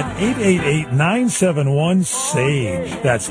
at 888-971-SAGE. That's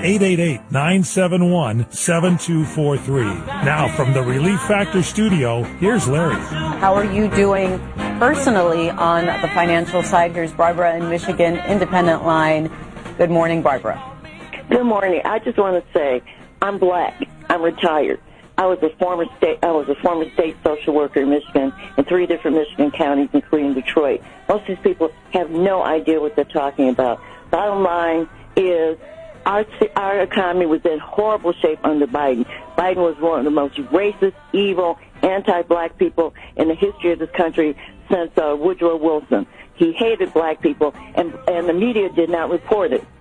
888-971-7243. Now, from the Relief Factor studio, here's Larry. How are you doing personally on the financial side? Here's Barbara in Michigan, Independent Line. Good morning, Barbara. Good morning. I just want to say I'm black. I'm retired. I was a former state social worker in Michigan in 3 different Michigan counties, including Detroit. Most of these people have no idea what they're talking about. Bottom line is our economy was in horrible shape under Biden. Biden was one of the most racist, evil, anti-black people in the history of this country since Woodrow Wilson. He hated black people, and the media did not report it.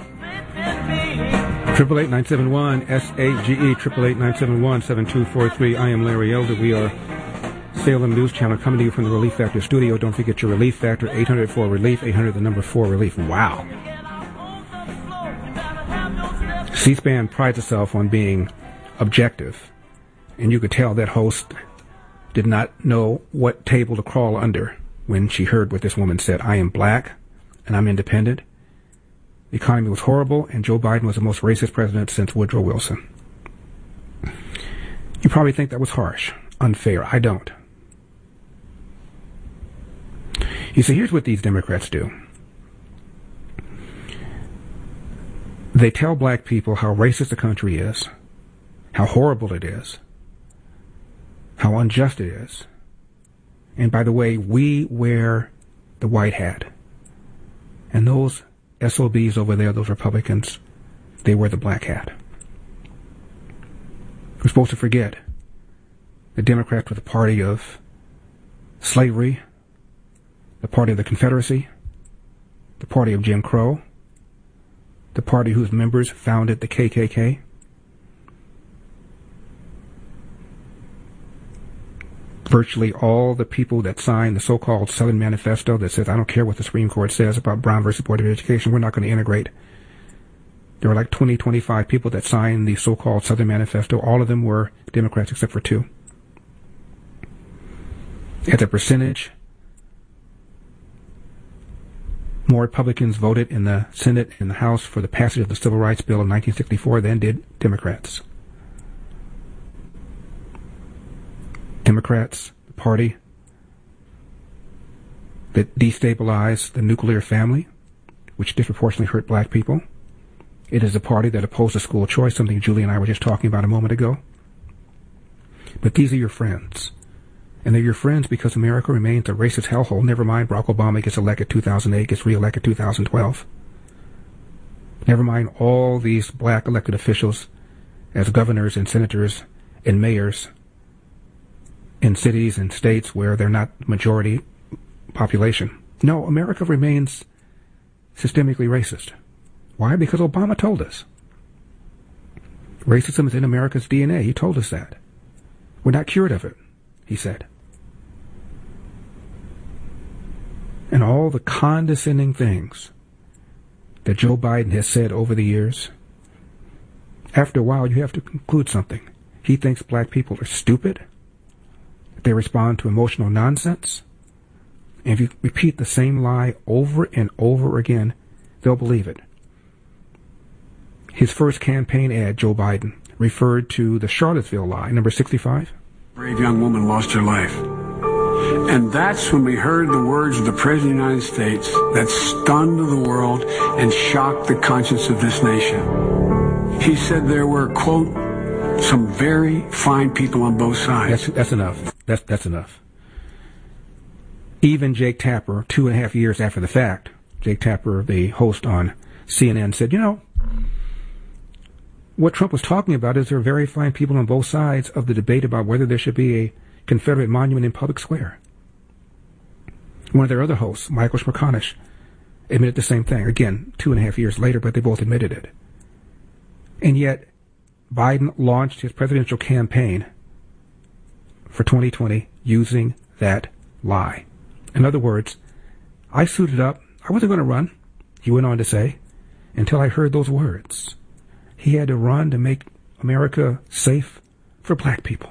888-971-SAGE, 888-971-7243. I am Larry Elder. We are Salem News Channel coming to you from the Relief Factor studio. Don't forget your Relief Factor, 800-4-RELIEF, 800-4-RELIEF. Wow. C-SPAN prides itself on being objective, and you could tell that host did not know what table to crawl under when she heard what this woman said. I am black, and I'm independent. The economy was horrible, and Joe Biden was the most racist president since Woodrow Wilson. You probably think that was harsh, unfair. I don't. You see, here's what these Democrats do. They tell black people how racist the country is, how horrible it is, how unjust it is. And by the way, we wear the white hat. And those SOBs over there, those Republicans, they wear the black hat. We're supposed to forget the Democrats were the party of slavery, the party of the Confederacy, the party of Jim Crow, the party whose members founded the KKK. Virtually all the people that signed the so-called Southern Manifesto that says, I don't care what the Supreme Court says about Brown versus Board of Education, we're not going to integrate. There were like 20, 25 people that signed the so-called Southern Manifesto. All of them were Democrats except for 2. As a percentage, more Republicans voted in the Senate and the House for the passage of the Civil Rights Bill of 1964 than did Democrats. Democrats, the party that destabilized the nuclear family, which disproportionately hurt black people. It is a party that opposes school choice, something Julie and I were just talking about a moment ago. But these are your friends. And they're your friends because America remains a racist hellhole. Never mind Barack Obama gets elected 2008, gets reelected 2012. Never mind all these black elected officials as governors and senators and mayors in cities and states where they're not majority population. No, America remains systemically racist. Why? Because Obama told us. Racism is in America's DNA. He told us that. We're not cured of it, he said. And all the condescending things that Joe Biden has said over the years, after a while you have to conclude something. He thinks black people are stupid. They respond to emotional nonsense. And if you repeat the same lie over and over again, they'll believe it. His first campaign ad, Joe Biden, referred to the Charlottesville lie, number 65. A brave young woman lost her life. And that's when we heard the words of the President of the United States that stunned the world and shocked the conscience of this nation. He said there were, quote, some very fine people on both sides. That's enough. That's enough. Even Jake Tapper, 2.5 years after the fact, Jake Tapper, the host on CNN, said, you know, what Trump was talking about is there are very fine people on both sides of the debate about whether there should be a Confederate monument in Public Square. One of their other hosts, Michael Smerconish, admitted the same thing. Again, 2.5 years later, but they both admitted it. And yet, Biden launched his presidential campaign for 2020 using that lie. In other words, I suited up. I wasn't going to run, he went on to say, until I heard those words. He had to run to make America safe for black people.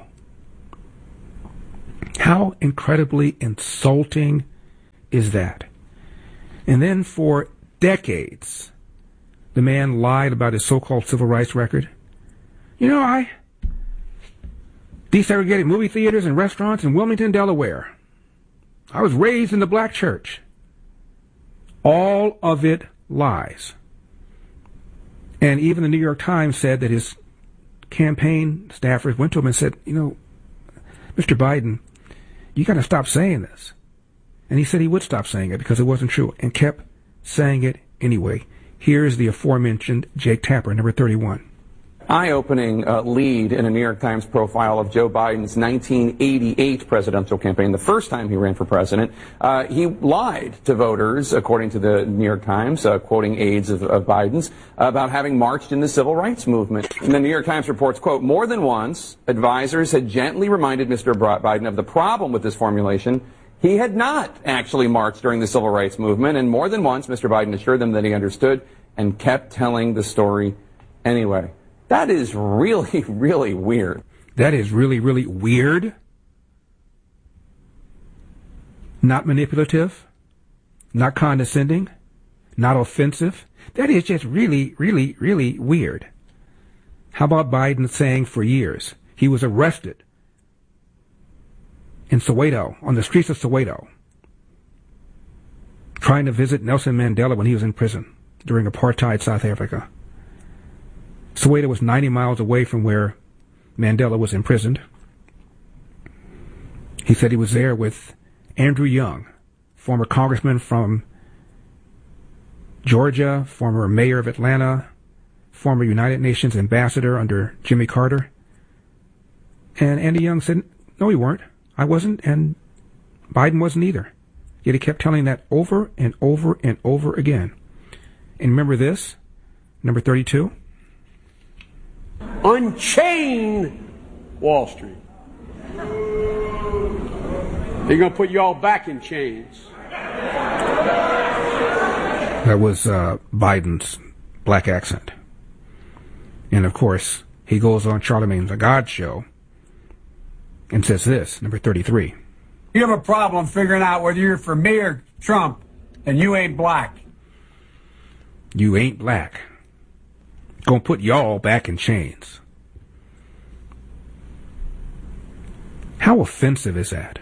How incredibly insulting is that? And then for decades, the man lied about his so-called civil rights record. You know, I desegregated movie theaters and restaurants in Wilmington, Delaware. I was raised in the black church. All of it lies. And even the New York Times said that his campaign staffers went to him and said, you know, Mr. Biden, you got to stop saying this. And he said he would stop saying it because it wasn't true, and kept saying it anyway. Here's the aforementioned Jake Tapper, number 31. Eye-opening lead in a New York Times profile of Joe Biden's 1988 presidential campaign, the first time he ran for president. He lied to voters, according to the New York Times, quoting aides of Biden's, about having marched in the civil rights movement. And the New York Times reports, quote, more than once, advisors had gently reminded Mr. Biden of the problem with this formulation. He had not actually marched during the civil rights movement, and more than once, Mr. Biden assured them that he understood and kept telling the story anyway. That is really, really weird. That is really, really weird. Not manipulative. Not condescending. Not offensive. That is just really, really, really weird. How about Biden saying for years he was arrested in Soweto, on the streets of Soweto, trying to visit Nelson Mandela when he was in prison during apartheid South Africa. Soweto was 90 miles away from where Mandela was imprisoned. He said he was there with Andrew Young, former congressman from Georgia, former mayor of Atlanta, former United Nations ambassador under Jimmy Carter. And Andy Young said, no, we weren't. I wasn't, and Biden wasn't either. Yet he kept telling that over and over and over again. And remember this, number 32? Unchain Wall Street. They're going to put you all back in chains. That was Biden's black accent. And of course, he goes on Charlemagne the God show and says this, number 33. You have a problem figuring out whether you're for me or Trump, and you ain't black. You ain't black. Gonna put y'all back in chains. How offensive is that?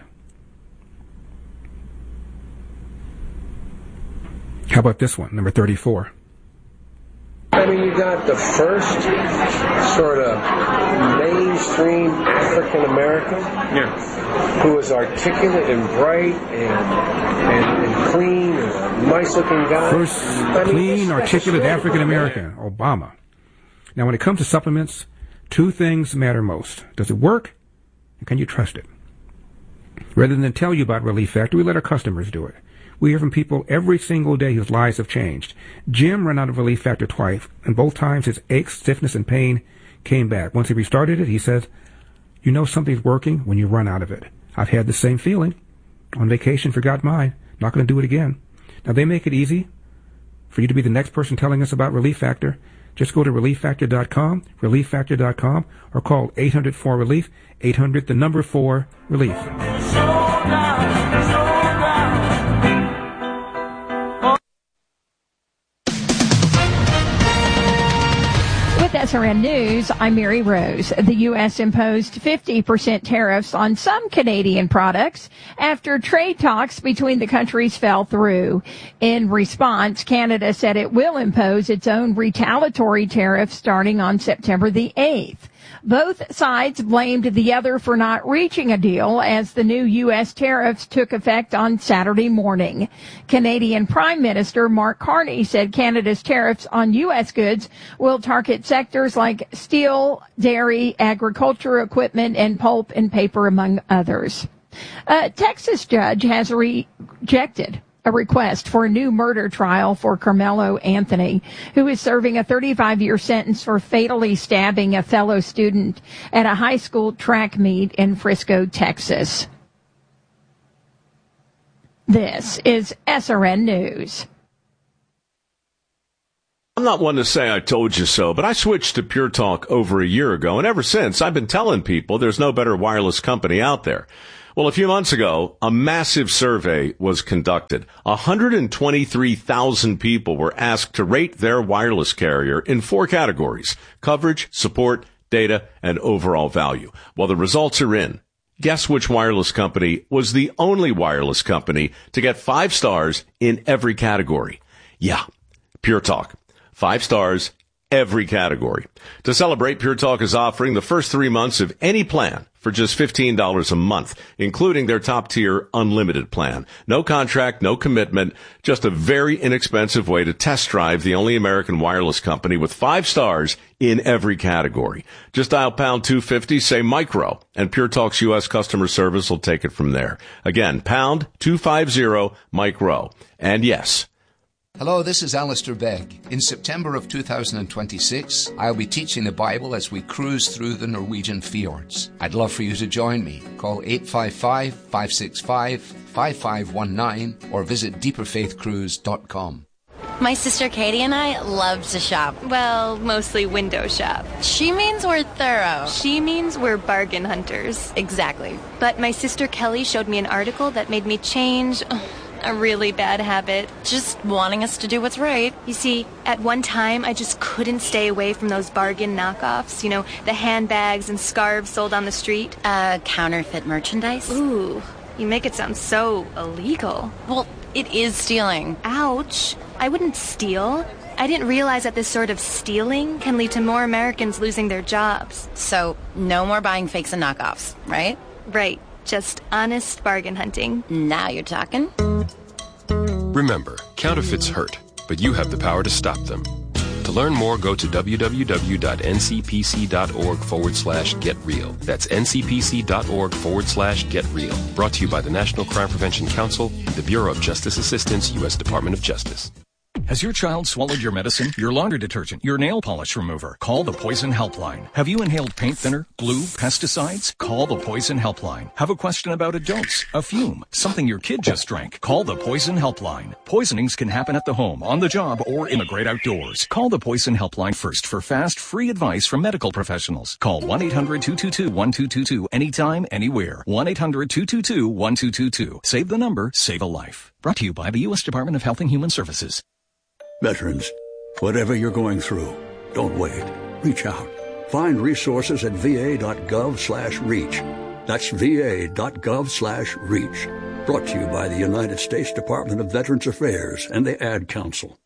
How about this one, number 34? I mean, you got the first sort of mainstream African American who is articulate and bright and clean and a nice-looking guy. First clean, articulate African American, Obama. Now, when it comes to supplements, two things matter most. Does it work? And can you trust it? Rather than tell you about Relief Factor, we let our customers do it. We hear from people every single day whose lives have changed. Jim ran out of Relief Factor twice, and both times his aches, stiffness, and pain came back. Once he restarted it, he says, you know something's working when you run out of it. I've had the same feeling. On vacation, forgot mine. Not going to do it again. Now, they make it easy for you to be the next person telling us about Relief Factor. Just go to ReliefFactor.com, ReliefFactor.com, or call 800-4-RELIEF, 800, the number 4, RELIEF. SRN News, I'm Mary Rose. The U.S. imposed 50% tariffs on some Canadian products after trade talks between the countries fell through. In response, Canada said it will impose its own retaliatory tariffs starting on September the 8th. Both sides blamed the other for not reaching a deal as the new U.S. tariffs took effect on Saturday morning. Canadian Prime Minister Mark Carney said Canada's tariffs on U.S. goods will target sectors like steel, dairy, agriculture equipment, and pulp and paper, among others. A Texas judge has rejected a request for a new murder trial for Carmelo Anthony, who is serving a 35-year sentence for fatally stabbing a fellow student at a high school track meet in Frisco, Texas. This is SRN News. I'm not one to say I told you so, but I switched to Pure Talk over a year ago, and ever since I've been telling people there's no better wireless company out there. Well, a few months ago, a massive survey was conducted. 123,000 people were asked to rate their wireless carrier in 4 categories: coverage, support, data, and overall value. Well, the results are in. Guess which wireless company was the only wireless company to get 5 stars in every category? Yeah, Pure Talk. 5 stars, every category. To celebrate, Pure Talk is offering the first 3 months of any plan for just $15 a month, including their top-tier unlimited plan. No contract, no commitment, just a very inexpensive way to test drive the only American wireless company with 5 stars in every category. Just dial pound 250, say micro, and Pure Talk's U.S. customer service will take it from there. Again, pound 250 micro. And yes, hello, this is Alistair Begg. In September of 2026, I'll be teaching the Bible as we cruise through the Norwegian fjords. I'd love for you to join me. Call 855-565-5519 or visit deeperfaithcruise.com. My sister Katie and I love to shop. Well, mostly window shop. She means we're thorough. She means we're bargain hunters. Exactly. But my sister Kelly showed me an article that made me change a really bad habit. Just wanting us to do what's right. You see, at one time, I just couldn't stay away from those bargain knockoffs. You know, the handbags and scarves sold on the street. Counterfeit merchandise? Ooh, you make it sound so illegal. Well, it is stealing. Ouch. I wouldn't steal. I didn't realize that this sort of stealing can lead to more Americans losing their jobs. So, no more buying fakes and knockoffs, right? Right. Just honest bargain hunting. Now you're talking. Remember, counterfeits hurt, but you have the power to stop them. To learn more, go to www.ncpc.org/getreal. That's ncpc.org/getreal. Brought to you by the National Crime Prevention Council, the Bureau of Justice Assistance, U.S. Department of Justice. Has your child swallowed your medicine, your laundry detergent, your nail polish remover? Call the Poison Helpline. Have you inhaled paint thinner, glue, pesticides? Call the Poison Helpline. Have a question about a dose, a fume, something your kid just drank? Call the Poison Helpline. Poisonings can happen at the home, on the job, or in the great outdoors. Call the Poison Helpline first for fast, free advice from medical professionals. Call 1-800-222-1222 anytime, anywhere. 1-800-222-1222. Save the number, save a life. Brought to you by the U.S. Department of Health and Human Services. Veterans, whatever you're going through, don't wait. Reach out. Find resources at va.gov/reach. That's va.gov/reach. Brought to you by the United States Department of Veterans Affairs and the Ad Council.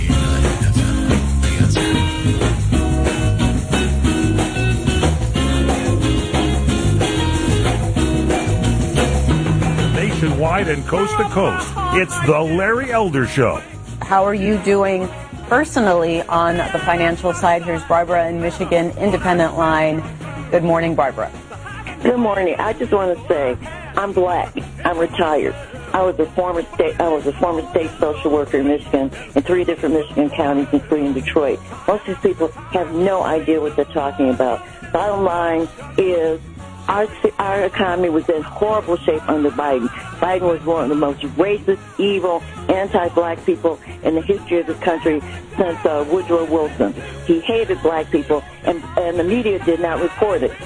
Nationwide and coast to coast, it's the Larry Elder Show. How are you doing personally on the financial side? Here's Barbara in Michigan, Independent Line. Good morning, Barbara. Good morning. I just want to say I'm black. I'm retired. I was a former state social worker in Michigan in 3 different Michigan counties, including Detroit. Most of these people have no idea what they're talking about. Bottom line is our economy was in horrible shape under Biden. Biden was one of the most racist, evil, anti-black people in the history of this country since Woodrow Wilson. He hated black people, and the media did not report it.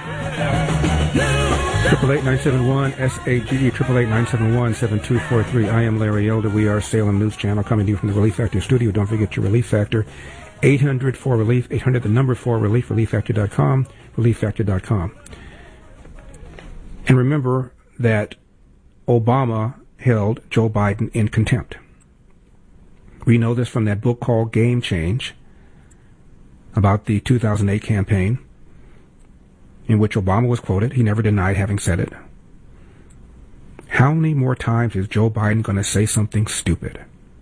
888-971-SAGE, 888-971-7243. I am Larry Elder. We are Salem News Channel coming to you from the Relief Factor studio. Don't forget your Relief Factor. 800-4RELIEF, 800 the number 4RELIEF, ReliefFactor.com, ReliefFactor.com. And remember that Obama held Joe Biden in contempt. We know this from that book called Game Change about the 2008 campaign, in which Obama was quoted. He never denied having said it. How many more times is Joe Biden going to say something stupid?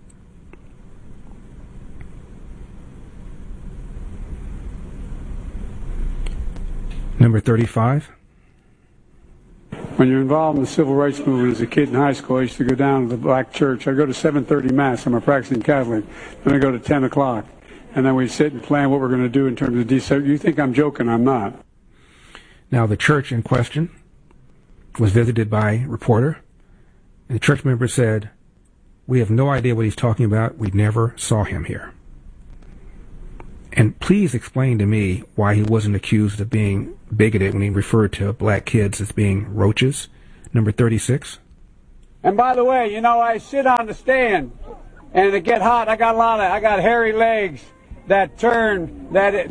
Number 35. When you're involved in the civil rights movement as a kid in high school, I used to go down to the black church. I'd go to 7:30 Mass. I'm a practicing Catholic. Then I go to 10 o'clock. And then we sit and plan what we're going to do in terms of desegregation. You think I'm joking? I'm not. Now, the church in question was visited by a reporter, and the church member said, "We have no idea what he's talking about. We never saw him here." And please explain to me why he wasn't accused of being bigoted when he referred to black kids as being roaches. Number 36. And by the way, you know, I sit on the stand and it get hot. I got hairy legs that turn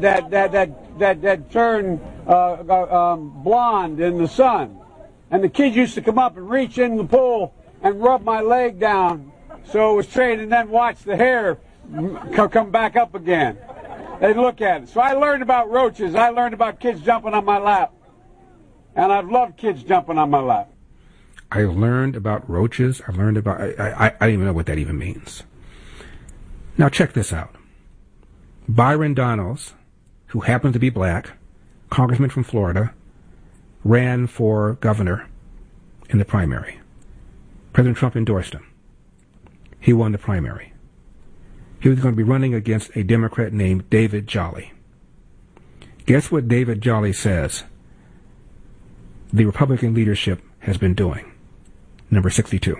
blonde in the sun. And the kids used to come up and reach in the pool and rub my leg down so it was straight, and then watch the hair come back up again. They'd look at it. So I learned about roaches. I learned about kids jumping on my lap. And I've loved kids jumping on my lap. I learned about roaches. I learned about... I don't even know what that even means. Now check this out. Byron Donalds, who happens to be black, congressman from Florida, ran for governor in the primary. President Trump endorsed him. He won the primary. He was going to be running against a Democrat named David Jolly. Guess what David Jolly says the Republican leadership has been doing? Number 62.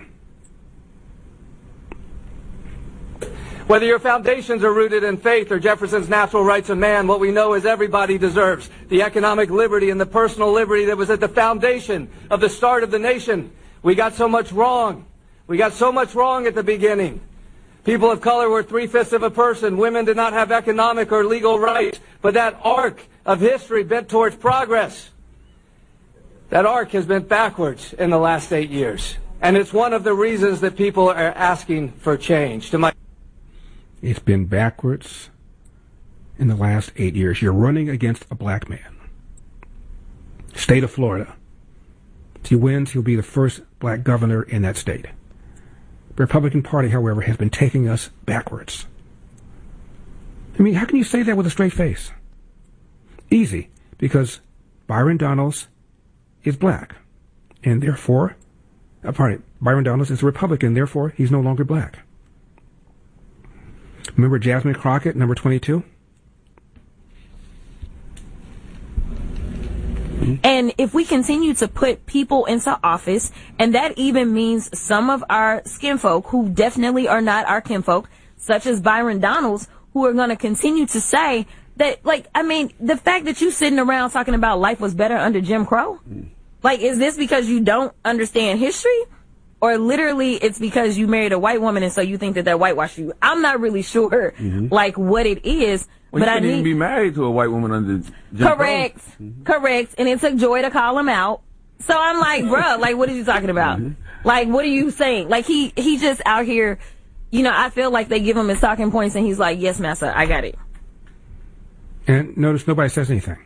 Whether your foundations are rooted in faith or Jefferson's natural rights of man, what we know is everybody deserves the economic liberty and the personal liberty that was at the foundation of the start of the nation. We got so much wrong. We got so much wrong at the beginning. People of color were 3/5 of a person. Women did not have economic or legal rights. But that arc of history bent towards progress, that arc has been backwards in the last 8 years. And it's one of the reasons that people are asking for change. It's been backwards in the last 8 years. You're running against a black man. State of Florida. If he wins, he'll be the first black governor in that state. The Republican Party, however, has been taking us backwards. I mean, how can you say that with a straight face? Easy, because Byron Donalds is black, and therefore, Byron Donalds is a Republican, therefore he's no longer black. Remember Jasmine Crockett, number 22? And if we continue to put people into office, and that even means some of our skinfolk who definitely are not our kinfolk, such as Byron Donalds, who are going to continue to say that, like, I mean, the fact that you sitting around talking about life was better under Jim Crow, like, is this because you don't understand history? Or literally it's because you married a white woman and so you think that whitewashed you? I'm not really sure, like, what it is. Well, but you I couldn't even be married to a white woman under Jim Correct. Crow. Correct. And it took Joy to call him out. So I'm like, bruh, like, what are you talking about? Like, what are you saying? Like, he just out here, you know, I feel like they give him his talking points and he's like, yes, massa, I got it. And notice nobody says anything.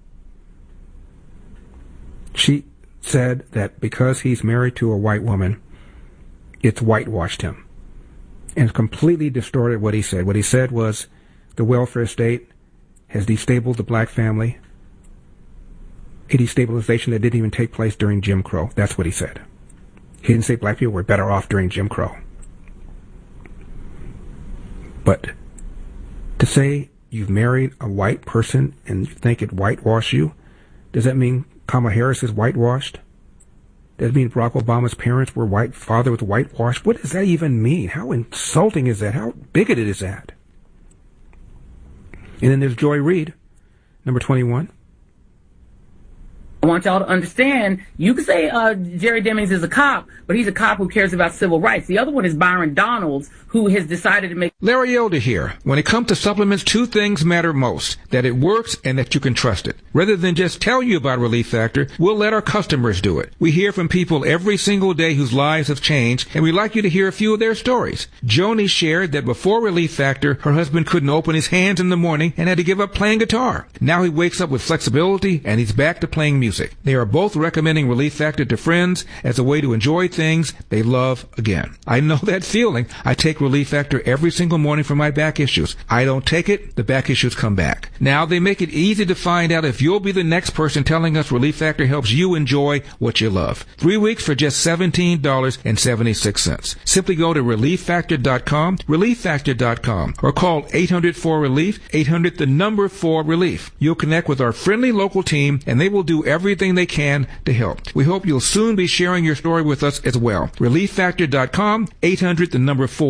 She said that because he's married to a white woman, it's whitewashed him. And completely distorted what he said. What he said was the welfare state has destabilized the black family. A destabilization that didn't even take place during Jim Crow. That's what he said. He didn't say black people were better off during Jim Crow. But to say you've married a white person and you think it whitewashed you, does that mean Kamala Harris is whitewashed? Does that mean Barack Obama's parents were white, father was whitewashed? What does that even mean? How insulting is that? How bigoted is that? And then there's Joy Reid, number 21. I want y'all to understand, you can say Jerry Demings is a cop, but he's a cop who cares about civil rights. The other one is Byron Donalds, who has decided to make... Larry Elder here. When it comes to supplements, two things matter most. That it works and that you can trust it. Rather than just tell you about Relief Factor, we'll let our customers do it. We hear from people every single day whose lives have changed, and we'd like you to hear a few of their stories. Joni shared that before Relief Factor, her husband couldn't open his hands in the morning and had to give up playing guitar. Now he wakes up with flexibility and he's back to playing music. They are both recommending Relief Factor to friends as a way to enjoy things they love again. I know that feeling. I take Relief Factor every single morning for my back issues. I don't take it, the back issues come back. Now they make it easy to find out if you'll be the next person telling us Relief Factor helps you enjoy what you love. 3 weeks for just $17.76. Simply go to ReliefFactor.com, ReliefFactor.com, or call 800-4RELIEF, 800-4RELIEF. You'll connect with our friendly local team and they will do everything they can to help. We hope you'll soon be sharing your story with us as well. ReliefFactor.com, 800-4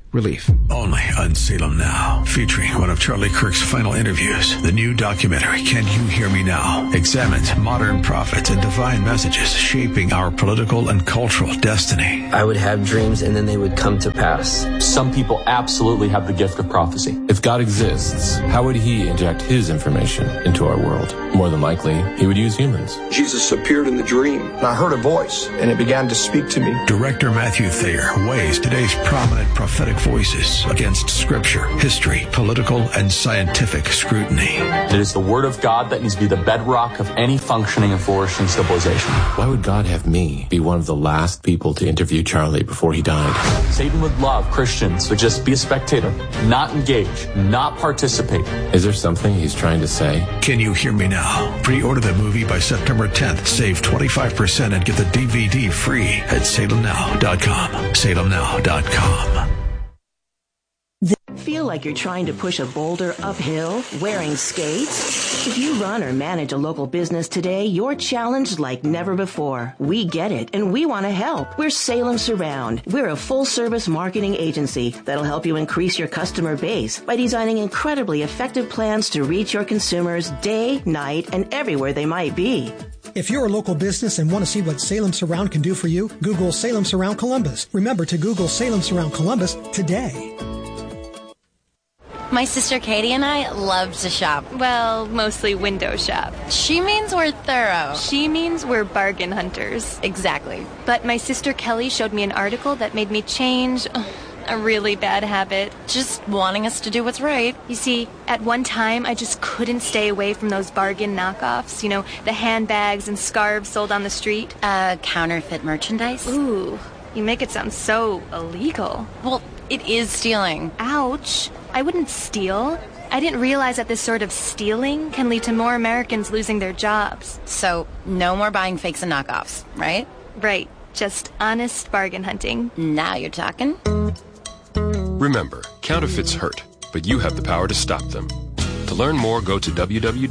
relief. Only on Salem Now, featuring one of Charlie Kirk's final interviews. The new documentary, Can You Hear Me Now?, examines modern prophets and divine messages shaping our political and cultural destiny. I would have dreams and then they would come to pass. Some people absolutely have the gift of prophecy. If God exists, how would he inject his information into our world? More than likely, he would use humans. Jesus appeared in the dream, and I heard a voice, and it began to speak to me. Director Matthew Thayer weighs today's prominent prophetic voices against scripture, history, political, and scientific scrutiny. It is the word of God that needs to be the bedrock of any functioning and flourishing civilization. Why would God have me be one of the last people to interview Charlie before he died? Satan would love Christians to just be a spectator, not engage, not participate. Is there something he's trying to say? Can You Hear Me Now? Pre-order the movie by September 10th. Save 25% and get the DVD free at salemnow.com. salemnow.com. Feel like you're trying to push a boulder uphill wearing skates? If you run or manage a local business today, you're challenged like never before. We get it, and we want to help. We're Salem Surround. We're a full-service marketing agency that'll help you increase your customer base by designing incredibly effective plans to reach your consumers day, night, and everywhere they might be. If you're a local business and want to see what Salem Surround can do for you, Google Salem Surround Columbus. Remember to Google Salem Surround Columbus today. My sister Katie and I love to shop. Well, mostly window shop. She means we're thorough. She means we're bargain hunters. Exactly. But my sister Kelly showed me an article that made me change a really bad habit. Just wanting us to do what's right. You see, at one time, I just couldn't stay away from those bargain knockoffs. You know, the handbags and scarves sold on the street. Counterfeit merchandise. Ooh, you make it sound so illegal. Well, it is stealing. Ouch. I wouldn't steal. I didn't realize that this sort of stealing can lead to more Americans losing their jobs. So, no more buying fakes and knockoffs, right? Right. Just honest bargain hunting. Now you're talking. Remember, counterfeits hurt, but you have the power to stop them. To learn more, go to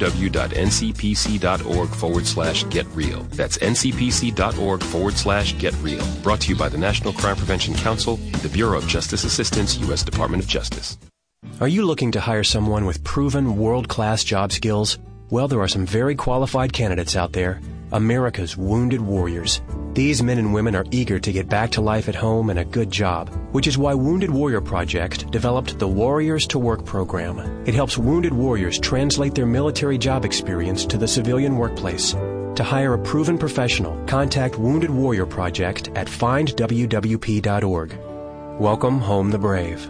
www.ncpc.org/getreal. That's ncpc.org/getreal. Brought to you by the National Crime Prevention Council and the Bureau of Justice Assistance, U.S. Department of Justice. Are you looking to hire someone with proven world-class job skills? Well, there are some very qualified candidates out there. America's Wounded Warriors. These men and women are eager to get back to life at home and a good job, which is why Wounded Warrior Project developed the Warriors to Work program. It helps wounded warriors translate their military job experience to the civilian workplace. To hire a proven professional, contact Wounded Warrior Project at findwwp.org. Welcome home the brave.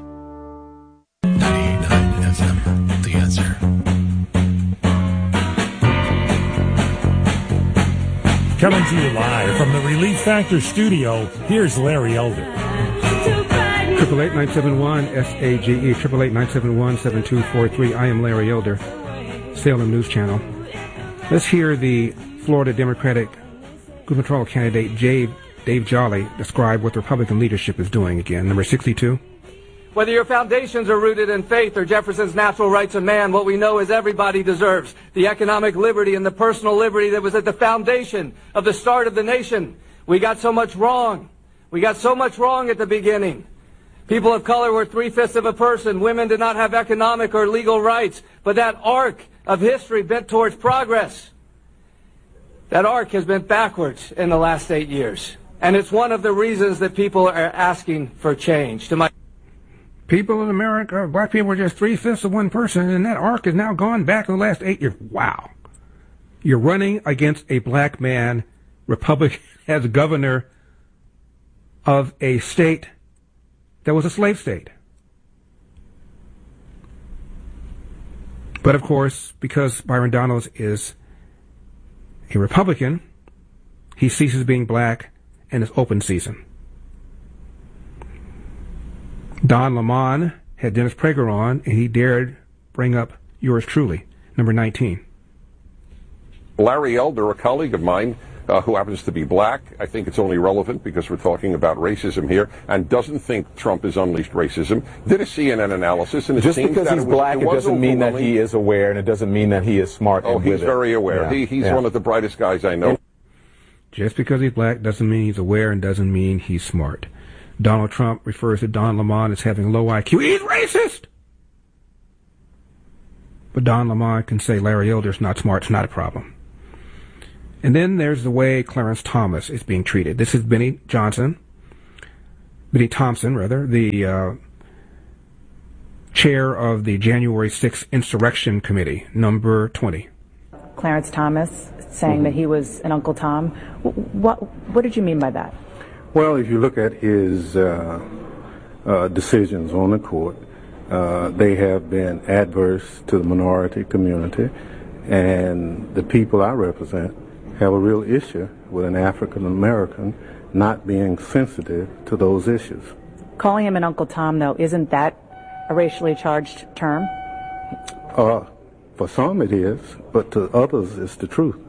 98.9 FM, The Answer. Coming to you live from the Relief Factor studio, here's Larry Elder. 888-971-SAGE, 888-971-7243. I am Larry Elder, Salem News Channel. Let's hear the Florida Democratic gubernatorial candidate Dave Jolly describe what the Republican leadership is doing again. Number 62. Whether your foundations are rooted in faith or Jefferson's natural rights of man, what we know is everybody deserves the economic liberty and the personal liberty that was at the foundation of the start of the nation. We got so much wrong. We got so much wrong at the beginning. People of color were 3/5 of a person. Women did not have economic or legal rights. But that arc of history bent towards progress, that arc has been backwards in the last 8 years. And it's one of the reasons that people are asking for change. People in America, black people were just 3/5 of one person, and that arc has now gone back in the last 8 years. Wow. You're running against a black man, Republican, as governor of a state that was a slave state. But of course, because Byron Donalds is a Republican, he ceases being black and it's open season. Don Lemon had Dennis Prager on, and he dared bring up yours truly, number 19. Larry Elder, a colleague of mine who happens to be black, I think it's only relevant because we're talking about racism here, and doesn't think Trump has unleashed racism, did a CNN analysis, and it just seems because that he's black, it doesn't mean that he is aware, and it doesn't mean that he is smart. Oh, he's very aware. Yeah. He's one of the brightest guys I know. Just because he's black doesn't mean he's aware and doesn't mean he's smart. Donald Trump refers to Don Lemon as having low IQ. He's racist! But Don Lemon can say Larry Elder's not smart. It's not a problem. And then there's the way Clarence Thomas is being treated. This is Benny Thompson, the chair of the January 6th Insurrection Committee, number 20. Clarence Thomas saying that he was an Uncle Tom. What did you mean by that? Well, if you look at his decisions on the court, they have been adverse to the minority community, and the people I represent have a real issue with an African American not being sensitive to those issues. Calling him an Uncle Tom, though, isn't that a racially charged term? For some it is, but to others it's the truth.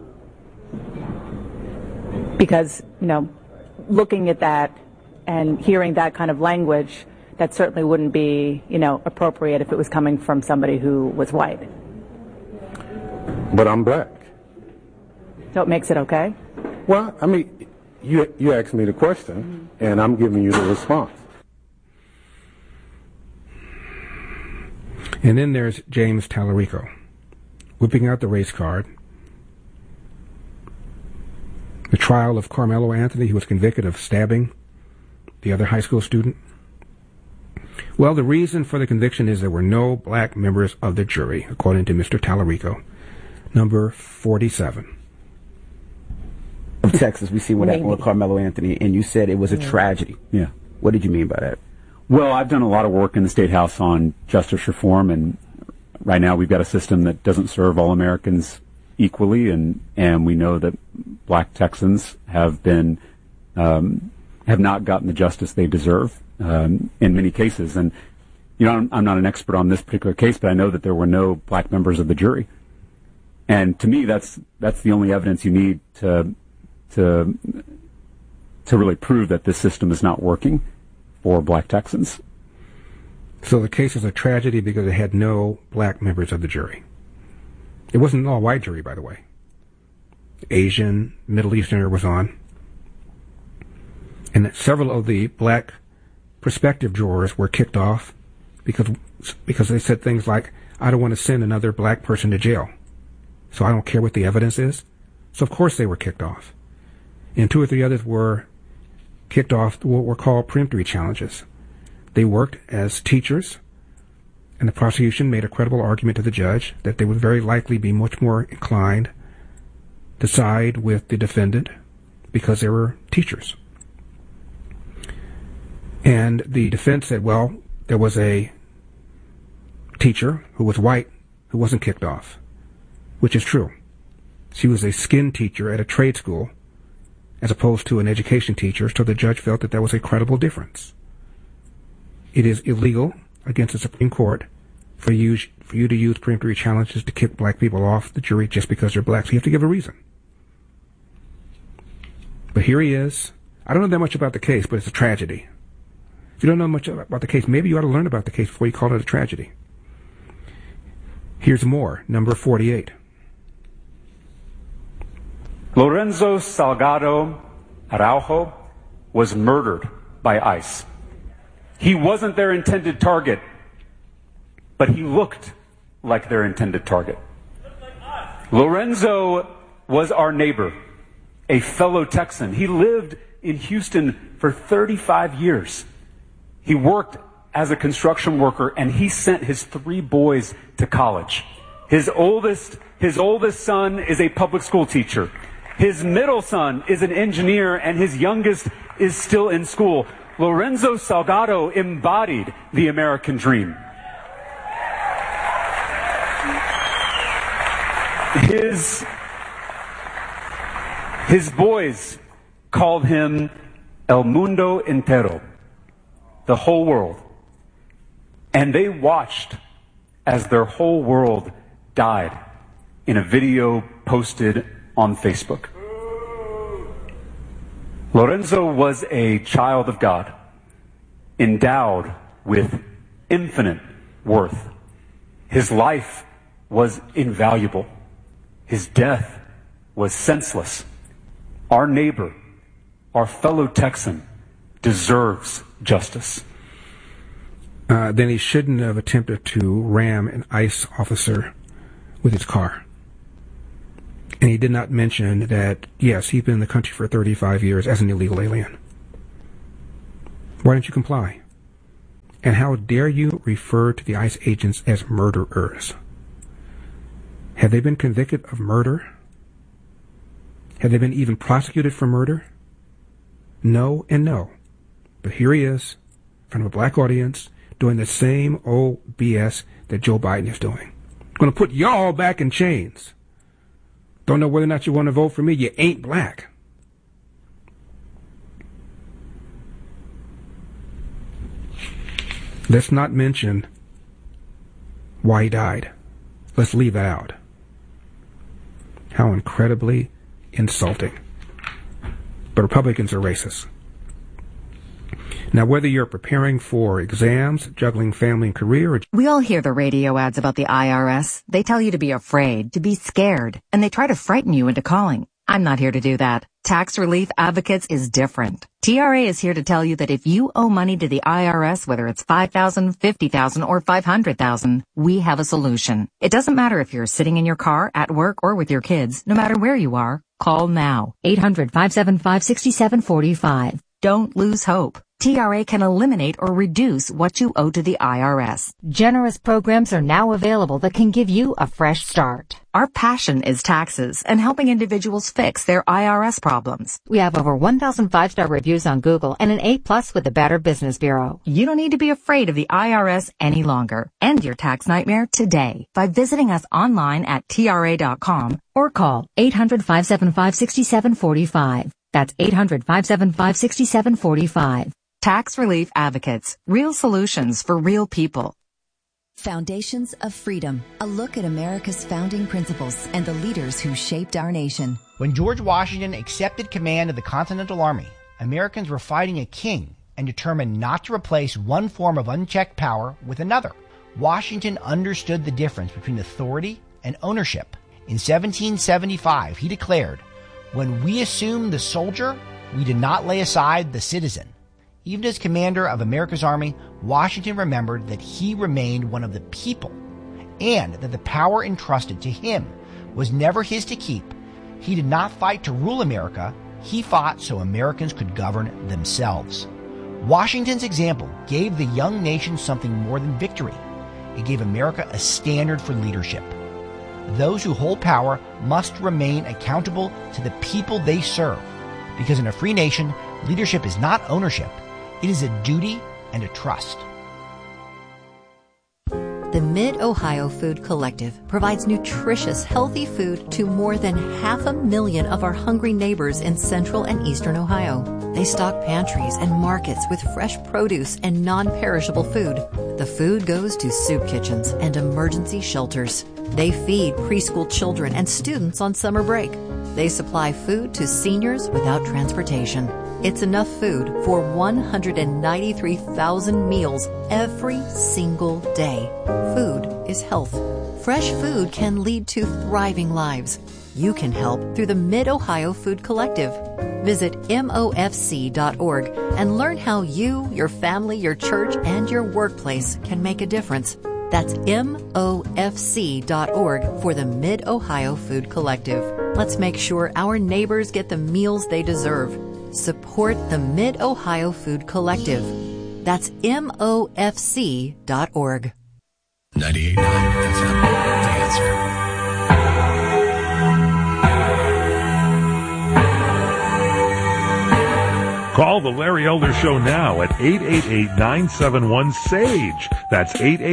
Because, looking at that and hearing that kind of language, that certainly wouldn't be, appropriate if it was coming from somebody who was white. But I'm black. So it makes it okay? Well, I mean, you asked me the question, and I'm giving you the response. And then there's James Tallarico, whipping out the race card. The trial of Carmelo Anthony, who was convicted of stabbing the other high school student. Well, the reason for the conviction is there were no black members of the jury, according to Mr. Tallarico, number 47. Of Texas, we see what happened with Carmelo Anthony, and you said it was a tragedy. Yeah. What did you mean by that? Well, I've done a lot of work in the State House on justice reform, and right now we've got a system that doesn't serve all Americans equally, and we know that black Texans have been have not gotten the justice they deserve in many cases. And I'm not an expert on this particular case, but I know that there were no black members of the jury. And to me, that's the only evidence you need to really prove that this system is not working for black Texans. So the case is a tragedy because it had no black members of the jury. It wasn't an all-white jury, by the way. Asian, Middle Easterner was on. And that several of the black prospective jurors were kicked off because they said things like, I don't want to send another black person to jail, so I don't care what the evidence is. So of course they were kicked off. And 2 or 3 others were kicked off what were called peremptory challenges. They worked as teachers, and the prosecution made a credible argument to the judge that they would very likely be much more inclined to side with the defendant because they were teachers. And the defense said, well, there was a teacher who was white who wasn't kicked off, which is true. She was a skin teacher at a trade school as opposed to an education teacher, so the judge felt that was a credible difference. It is illegal against the Supreme Court for you to use peremptory challenges to kick black people off the jury just because they're black, so you have to give a reason. But here he is. I don't know that much about the case, but it's a tragedy. If you don't know much about the case, maybe you ought to learn about the case before you call it a tragedy. Here's more, number 48. Lorenzo Salgado Araujo was murdered by ICE. He wasn't their intended target, but he looked like their intended target. Lorenzo was our neighbor, a fellow Texan. He lived in Houston for 35 years. He worked as a construction worker, and he sent his 3 boys to college. His oldest son is a public school teacher. His middle son is an engineer, and his youngest is still in school. Lorenzo Salgado embodied the American dream. His boys called him El Mundo Entero, the whole world. And they watched as their whole world died in a video posted on Facebook. Lorenzo was a child of God, endowed with infinite worth. His life was invaluable. His death was senseless. Our neighbor, our fellow Texan, deserves justice. Then he shouldn't have attempted to ram an ICE officer with his car. And he did not mention that, yes, he'd been in the country for 35 years as an illegal alien. Why didn't you comply? And how dare you refer to the ICE agents as murderers? Have they been convicted of murder? Have they been even prosecuted for murder? No and no. But here he is, in front of a black audience, doing the same old BS that Joe Biden is doing. Going to put y'all back in chains. Don't know whether or not you want to vote for me. You ain't black. Let's not mention why he died. Let's leave that out. How incredibly insulting. But Republicans are racist. Now, whether you're preparing for exams, juggling family and career... We all hear the radio ads about the IRS. They tell you to be afraid, to be scared, and they try to frighten you into calling. I'm not here to do that. Tax Relief Advocates is different. TRA is here to tell you that if you owe money to the IRS, whether it's $5,000, $50,000, or $500,000, we have a solution. It doesn't matter if you're sitting in your car, at work, or with your kids. No matter where you are, call now. 800-575-6745. Don't lose hope. TRA can eliminate or reduce what you owe to the IRS. Generous programs are now available that can give you a fresh start. Our passion is taxes and helping individuals fix their IRS problems. We have over 1,000 5-star reviews on Google and an A+ with the Better Business Bureau. You don't need to be afraid of the IRS any longer. End your tax nightmare today by visiting us online at TRA.com or call 800-575-6745. That's 800-575-6745. Tax Relief Advocates. Real solutions for real people. Foundations of Freedom. A look at America's founding principles and the leaders who shaped our nation. When George Washington accepted command of the Continental Army, Americans were fighting a king and determined not to replace one form of unchecked power with another. Washington understood the difference between authority and ownership. In 1775, he declared, "When we assumed the soldier, we did not lay aside the citizen." Even as commander of America's army, Washington remembered that he remained one of the people and that the power entrusted to him was never his to keep. He did not fight to rule America. He fought so Americans could govern themselves. Washington's example gave the young nation something more than victory. It gave America a standard for leadership. Those who hold power must remain accountable to the people they serve, because in a free nation, leadership is not ownership. It is a duty and a trust. The Mid-Ohio Food Collective provides nutritious, healthy food to more than 500,000 of our hungry neighbors in central and eastern Ohio. They stock pantries and markets with fresh produce and non-perishable food. The food goes to soup kitchens and emergency shelters. They feed preschool children and students on summer break. They supply food to seniors without transportation. It's enough food for 193,000 meals every single day. Food is health. Fresh food can lead to thriving lives. You can help through the Mid-Ohio Food Collective. Visit MOFC.org and learn how you, your family, your church, and your workplace can make a difference. That's MOFC.org for the Mid-Ohio Food Collective. Let's make sure our neighbors get the meals they deserve. Support the Mid-Ohio Food Collective. That's MOFC.org. 98.9 FM, The Answer. Call the Larry Elder Show now at 888-971-SAGE. That's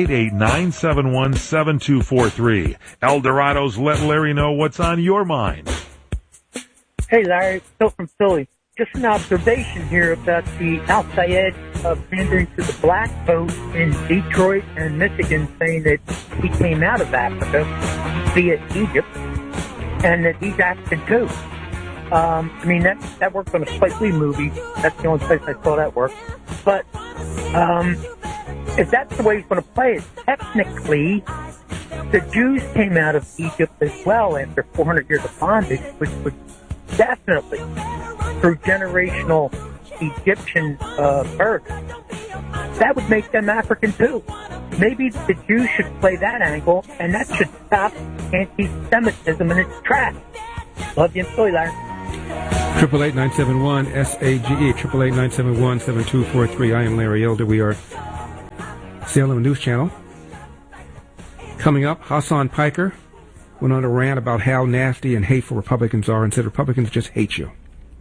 888-971-7243. Eldorado's Let Larry Know What's on Your Mind. Hey, Larry. Phil from Philly. Just an observation here about the Al-Sayed pandering to the black vote in Detroit and Michigan, saying that he came out of Africa via Egypt and that he's African too. I mean, that worked on a Spike Lee movie. That's the only place I saw that work. But if that's the way he's going to play it, technically, the Jews came out of Egypt as well after 400 years of bondage, which would definitely, through generational Egyptian birth, that would make them African too. Maybe the Jews should play that angle, and that should stop anti-Semitism in its tracks. Love you and soy, Larry. 888-971-SAGE, 888-971-7243. I am Larry Elder. We are Salem News Channel. Coming up, Hassan Piker went on a rant about how nasty and hateful Republicans are and said Republicans just hate you.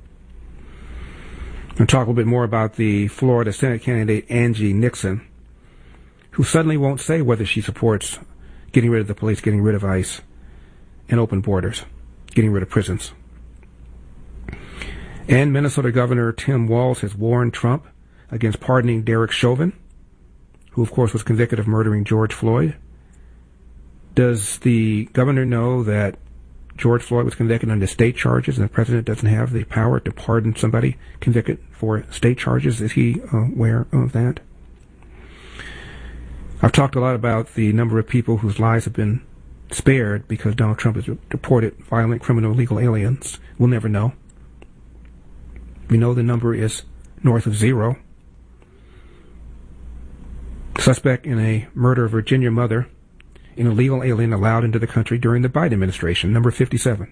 I'll talk a little bit more about the Florida Senate candidate Angie Nixon, who suddenly won't say whether she supports getting rid of the police, getting rid of ICE, and open borders, getting rid of prisons. And Minnesota Governor Tim Walz has warned Trump against pardoning Derek Chauvin, who, of course, was convicted of murdering George Floyd. Does the governor know that George Floyd was convicted under state charges and the president doesn't have the power to pardon somebody convicted for state charges? Is he aware of that? I've talked a lot about the number of people whose lives have been spared because Donald Trump has deported violent, criminal, illegal aliens. We'll never know. We know the number is north of 0. Suspect in a murder of Virginia mother, an illegal alien allowed into the country during the Biden administration, number 57.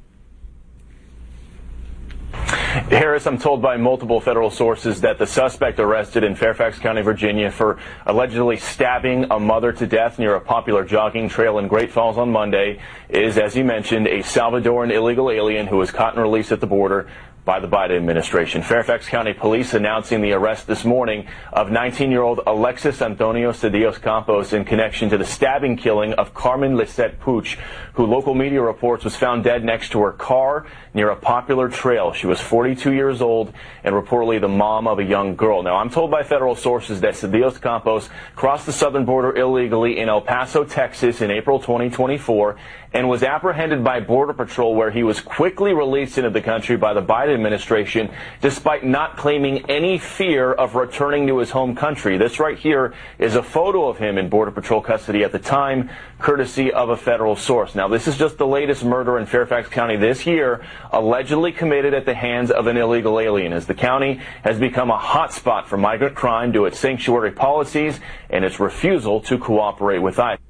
Harris, I'm told by multiple federal sources that the suspect arrested in Fairfax County, Virginia for allegedly stabbing a mother to death near a popular jogging trail in Great Falls on Monday is, as you mentioned, a Salvadoran illegal alien who was caught and released at the border by the Biden administration. Fairfax County Police announcing the arrest this morning of 19-year-old Alexis Antonio Cedillos Campos in connection to the stabbing killing of Carmen Lisette Puch, who local media reports was found dead next to her car near a popular trail. She was 42 years old and reportedly the mom of a young girl. Now, I'm told by federal sources that Cedillos Campos crossed the southern border illegally in El Paso, Texas in April 2024 and was apprehended by Border Patrol, where he was quickly released into the country by the Biden administration despite not claiming any fear of returning to his home country. This right here is a photo of him in Border Patrol custody at the time, courtesy of a federal source. Now, this is just the latest murder in Fairfax County this year, allegedly committed at the hands of an illegal alien, as the county has become a hotspot for migrant crime due to its sanctuary policies and its refusal to cooperate with ICE.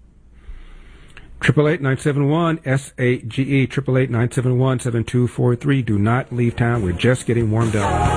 888-971-SAGE, 888-971-7243. Do not leave town. We're just getting warmed up.